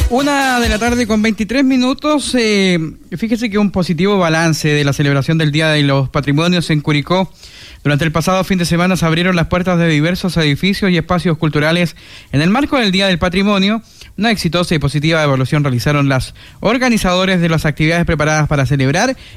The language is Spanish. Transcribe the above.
1:23 p.m. Fíjese que un positivo balance de la celebración del Día de los Patrimonios en Curicó. Durante el pasado fin de semana se abrieron las puertas de diversos edificios y espacios culturales en el marco del Día del Patrimonio. Una exitosa y positiva evaluación realizaron las organizadores de las actividades preparadas para celebrar